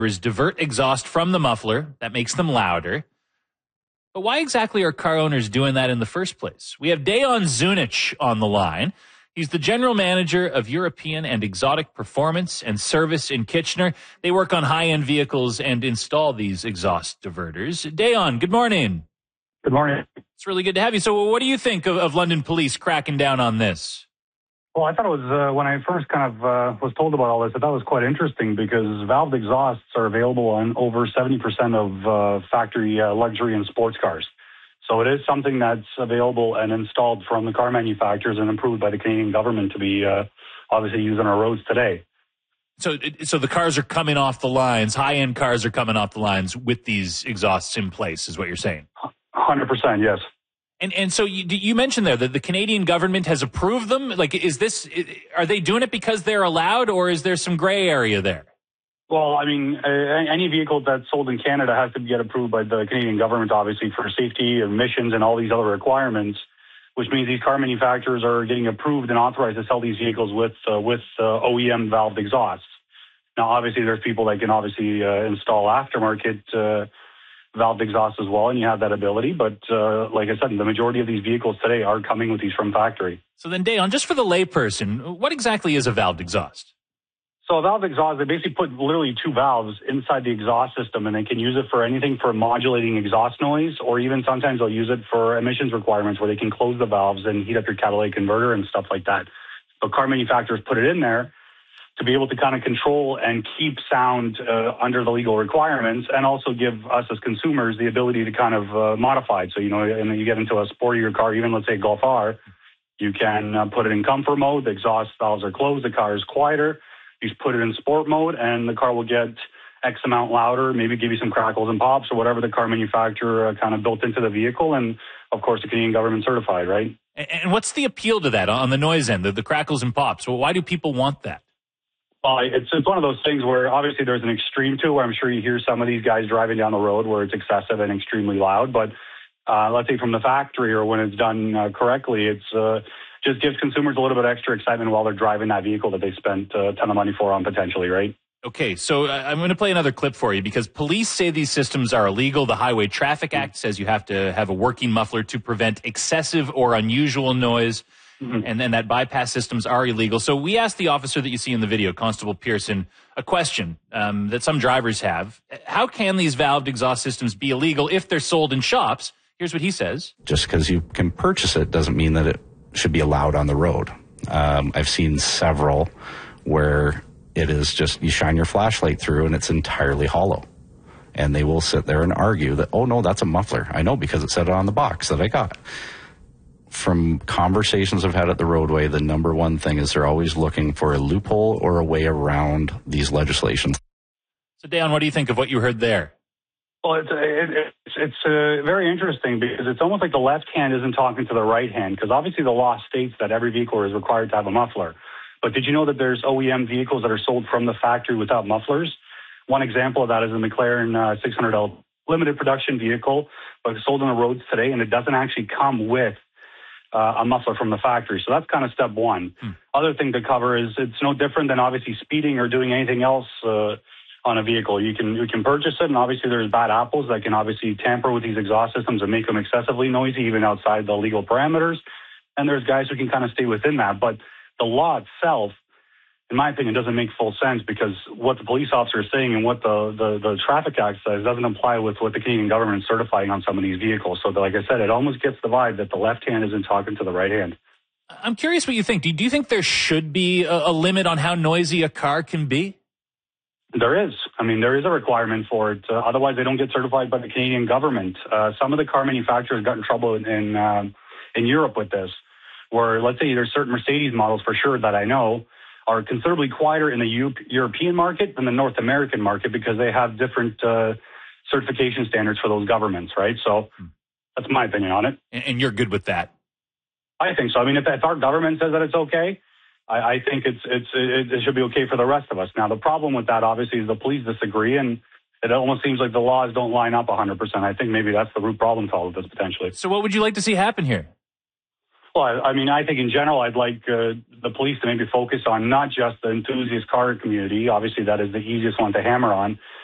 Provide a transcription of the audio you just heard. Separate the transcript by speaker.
Speaker 1: is divert exhaust from the muffler. That makes them louder. But why exactly are car owners doing that in the first place? We have Dejan Zunic on the line. He's the general manager of European and Exotic Performance and Service in Kitchener. They work on high-end vehicles and install these exhaust diverters. Dejan, good morning.
Speaker 2: Good morning.
Speaker 1: It's really good to have you. So what do you think of London police cracking down on this?
Speaker 2: Well, I thought it was, when I first was told about all this, I thought it was quite interesting because valved exhausts are available on over 70% of factory luxury and sports cars. So it is something that's available and installed from the car manufacturers and approved by the Canadian government to be obviously used on our roads today.
Speaker 1: So the cars are coming off the lines, high-end cars are coming off the lines with these exhausts in place, is what you're saying?
Speaker 2: 100%, yes.
Speaker 1: And so you mentioned there that the Canadian government has approved them. Like, are they doing it because they're allowed, or is there some gray area there?
Speaker 2: Well, I mean, any vehicle that's sold in Canada has to get approved by the Canadian government, obviously, for safety, emissions, and all these other requirements, which means these car manufacturers are getting approved and authorized to sell these vehicles with OEM valved exhausts. Now, obviously, there's people that can obviously install aftermarket valved exhausts as well, and you have that ability. But like I said, the majority of these vehicles today are coming with these from factory.
Speaker 1: So then, Dejan, just for the layperson, what exactly is a valved exhaust?
Speaker 2: So a valved exhaust, they basically put literally two valves inside the exhaust system, and they can use it for anything for modulating exhaust noise, or even sometimes they'll use it for emissions requirements where they can close the valves and heat up your catalytic converter and stuff like that. But car manufacturers put it in there to be able to kind of control and keep sound under the legal requirements, and also give us as consumers the ability to kind of modify it. So, and you get into a sportier car, even let's say Golf R, you can put it in comfort mode, the exhaust valves are closed, the car is quieter. You just put it in sport mode, and the car will get X amount louder, maybe give you some crackles and pops or whatever the car manufacturer kind of built into the vehicle. And, of course, the Canadian government certified, right?
Speaker 1: And what's the appeal to that on the noise end, the crackles and pops? Well, why do people want that?
Speaker 2: Well, it's one of those things where obviously there's an extreme to where I'm sure you hear some of these guys driving down the road where it's excessive and extremely loud. But let's say from the factory or when it's done correctly, it's just gives consumers a little bit extra excitement while they're driving that vehicle that they spent a ton of money for on potentially, right?
Speaker 1: Okay, so I'm going to play another clip for you because police say these systems are illegal. The Highway Traffic Act says you have to have a working muffler to prevent excessive or unusual noise, and then that bypass systems are illegal. So we asked the officer that you see in the video, Constable Pearson, a question that some drivers have. How can these valved exhaust systems be illegal if they're sold in shops? Here's what he says.
Speaker 3: Just because you can purchase it doesn't mean that it should be allowed on the road. I've seen several where it is just you shine your flashlight through and it's entirely hollow. And they will sit there and argue that, oh, no, that's a muffler. I know because it said it on the box that I got. From conversations I've had at the roadway, the number one thing is they're always looking for a loophole or a way around these legislations.
Speaker 1: So, Dejan, what do you think of what you heard there?
Speaker 2: Well, it's very interesting because it's almost like the left hand isn't talking to the right hand, because obviously the law states that every vehicle is required to have a muffler. But did you know that there's OEM vehicles that are sold from the factory without mufflers? One example of that is the McLaren 600L limited production vehicle, but it's sold on the roads today, and it doesn't actually come with a muffler from the factory. So that's kind of step one. Other thing to cover is it's no different than obviously speeding or doing anything else on a vehicle. You can purchase it, and obviously there's bad apples that can obviously tamper with these exhaust systems and make them excessively noisy, even outside the legal parameters. And there's guys who can kind of stay within that. But the law itself, in my opinion, doesn't make full sense, because what the police officer is saying and what the Traffic Act says doesn't apply with what the Canadian government is certifying on some of these vehicles. So like I said, it almost gets the vibe that the left hand isn't talking to the right hand.
Speaker 1: I'm curious what you think. Do you think there should be a limit on how noisy a car can be?
Speaker 2: There is. I mean, there is a requirement for it. Otherwise, they don't get certified by the Canadian government. Some of the car manufacturers got in trouble in Europe with this, where let's say there's certain Mercedes models for sure that I know are considerably quieter in the European market than the North American market, because they have different certification standards for those governments, right? So that's my opinion on it.
Speaker 1: And you're good with that?
Speaker 2: I think so. I mean, if our government says that it's okay, I think it should be okay for the rest of us. Now, the problem with that, obviously, is the police disagree, and it almost seems like the laws don't line up 100%. I think maybe that's the root problem to all of this, potentially.
Speaker 1: So what would you like to see happen here?
Speaker 2: Well, I mean, I think in general, I'd like the police to maybe focus on not just the enthusiast car community. Obviously, that is the easiest one to hammer on.